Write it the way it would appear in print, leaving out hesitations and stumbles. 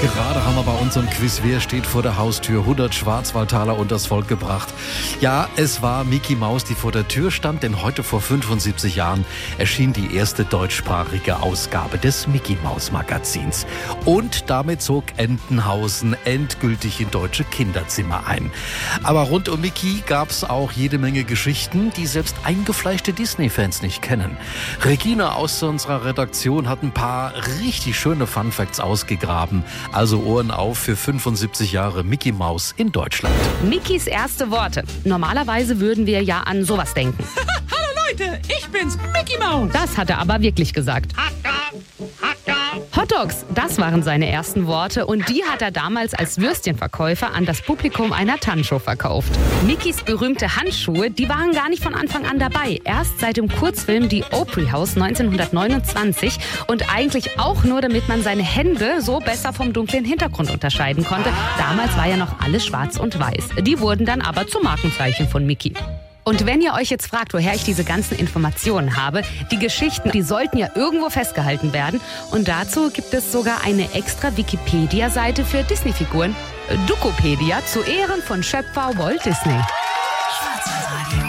Gerade haben wir bei unserem Quiz Wer steht vor der Haustür 100 Schwarzwaldtaler unters Volk gebracht. Ja, es war Micky Maus, die vor der Tür stand, denn heute vor 75 Jahren erschien die erste deutschsprachige Ausgabe des Micky Maus Magazins. Und damit zog Entenhausen endgültig in deutsche Kinderzimmer ein. Aber rund um Micky gab's auch jede Menge Geschichten, die selbst eingefleischte Disney-Fans nicht kennen. Regina aus unserer Redaktion hat ein paar richtig schöne Funfacts ausgegraben. Also Ohren auf für 75 Jahre Micky Maus in Deutschland. Mickys erste Worte. Normalerweise würden wir ja an sowas denken. Hallo Leute, ich bin's, Micky Maus. Das hat er aber wirklich gesagt. Hotdogs, das waren seine ersten Worte und die hat er damals als Würstchenverkäufer an das Publikum einer Tanzshow verkauft. Mickys berühmte Handschuhe, die waren gar nicht von Anfang an dabei. Erst seit dem Kurzfilm Die Opry House 1929 und eigentlich auch nur, damit man seine Hände so besser vom dunklen Hintergrund unterscheiden konnte. Damals war ja noch alles schwarz und weiß. Die wurden dann aber zum Markenzeichen von Micky. Und wenn ihr euch jetzt fragt, woher ich diese ganzen Informationen habe, die Geschichten, die sollten ja irgendwo festgehalten werden. Und dazu gibt es sogar eine extra Wikipedia-Seite für Disney-Figuren, Dukopedia, zu Ehren von Schöpfer Walt Disney.